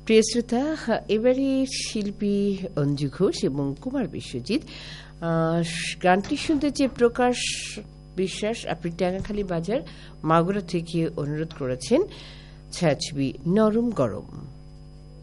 প্রিয় শ্রোতা, এবারে শিল্পী অঞ্জু ঘোষ এবং কুমার বিশ্বজিৎ গানটি শুনতে চেয়ে প্রকাশ বিশ্বাস আপনি টাঙ্গাখালী বাজার মাগুরা থেকে অনুরোধ করেছেন ছায়াছবি নরম গরম।